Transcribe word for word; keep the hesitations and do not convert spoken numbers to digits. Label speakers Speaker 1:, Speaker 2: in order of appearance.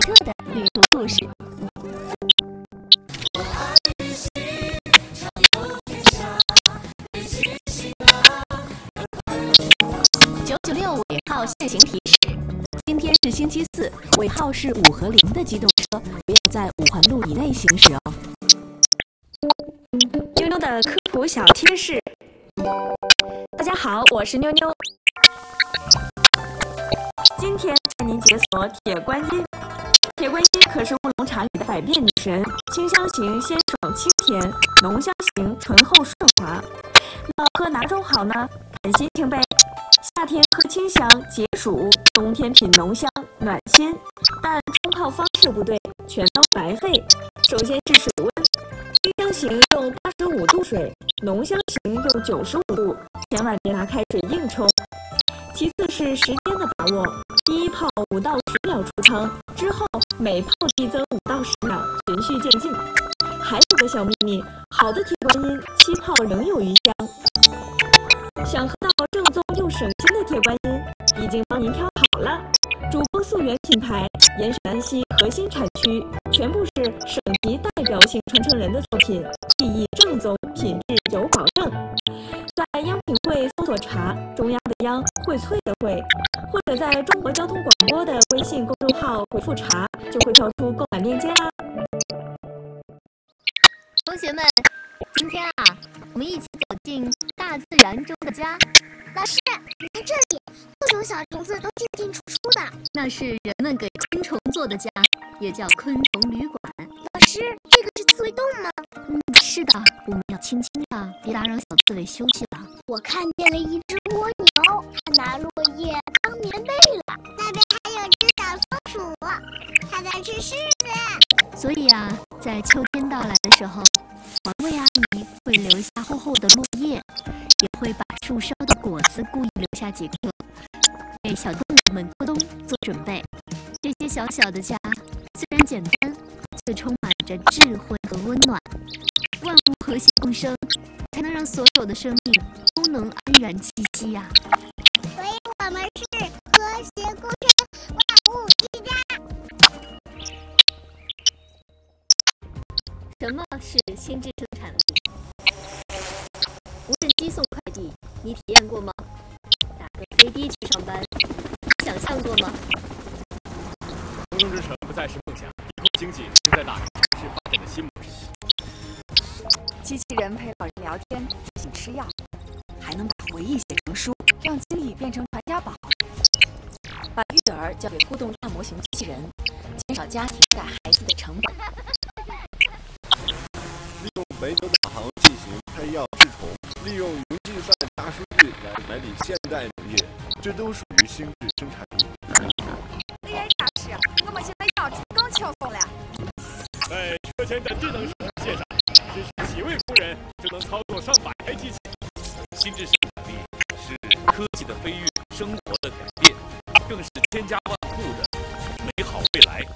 Speaker 1: 特的旅途故事。九九六尾号限行提示：今天是星期四，尾号是五和零的机动车不要在五环路以内行驶哦。
Speaker 2: 妞妞的科普小贴士。大家好，我是妞妞。今天带您解锁铁观音。铁观音可是乌龙茶里的百变女神，清香型鲜爽清甜，浓香型醇厚顺滑。那喝哪种好呢？看心情呗。夏天喝清香解暑，冬天品浓香暖心。但冲泡方式不对，全都白费。首先是水温，清香型用八十五度水，浓香型用九十五度，千万别拿开水硬冲。其次是时间的把握，第一泡五到十秒出汤，之后每泡递增五到十秒，循序渐进。还有个小秘密，好的铁观音七泡仍有余香。想喝到正宗又省心的铁观音，已经帮您挑好了。主播溯源品牌，严选安溪核心产区，全部是省级代表性传承人的作品，技艺正宗，品质有保证。在央品汇搜索查中央的央，荟萃的荟，或者在中国交通广播的微信公众号回复查，就会跳出购买链接啦。
Speaker 1: 同学们，今天啊，我们一起走进大自然中的家。
Speaker 3: 老师，在这里，各种小虫子都进进出出的。
Speaker 1: 那是人们给昆虫做的家，也叫昆虫旅馆。
Speaker 3: 老师，这个是刺猬洞吗？
Speaker 1: 嗯，是的，我们要轻轻的，别打扰小刺猬休息了。
Speaker 3: 我看见了一只蜗牛，它拿落叶当棉被了。那边还有只小松鼠，它在吃柿子。
Speaker 1: 所以啊，在秋天到来的时候，环卫阿姨会留下厚厚的落叶，也会把树梢的果子故意留下几颗，为小动物们过冬做准备。这些小小的家虽然简单，却充满着智慧和温暖。万物和谐共生，才能让所有的生命都能安然栖息呀、啊。
Speaker 3: 所以我们是和谐共生，万物一家。
Speaker 1: 什么是心智生产力？无人机送快递，你体验过吗？打个飞的去上班，想象过吗？
Speaker 4: 空中之城不再是梦想，低空经济正在打开城市发展的新模式。
Speaker 5: 机器人陪老人聊天，提醒吃药，还能把回忆写成书，让经历变成传家宝。把育儿交给互动大模型机器人，减少家庭带孩子的成本。
Speaker 6: 利用北斗导航进行配药治虫，利用云计算大数据来管理现代农业，这都属于心智生产力。
Speaker 5: 李元大师，我们现在要出更轻松了。
Speaker 4: 在车间的智能生产线上，只需几位工人就能操作上百台机器。心智生产力是科技的飞跃，生活的改变，更是千家万户的美好未来。